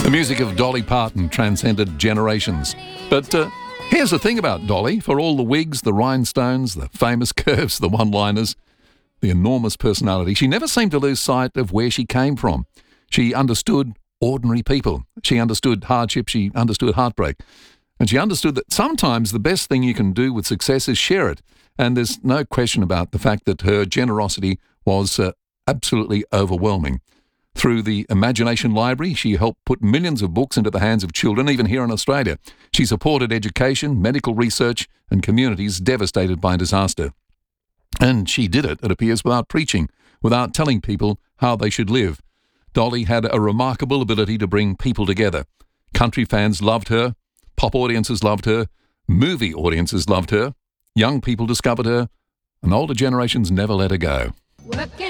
The music of Dolly Parton transcended generations. But here's the thing about Dolly. For all the wigs, the rhinestones, the famous curves, the one-liners, the enormous personality, she never seemed to lose sight of where she came from. She understood ordinary people. She understood hardship. She understood heartbreak. And she understood that sometimes the best thing you can do with success is share it. And there's no question about the fact that her generosity was absolutely overwhelming. Through the Imagination Library, she helped put millions of books into the hands of children, even here in Australia. She supported education, medical research, and communities devastated by disaster. And she did it appears, without preaching, without telling people how they should live. Dolly had a remarkable ability to bring people together. Country fans loved her. Pop audiences loved her. Movie audiences loved her. Young people discovered her. And older generations never let her go. Working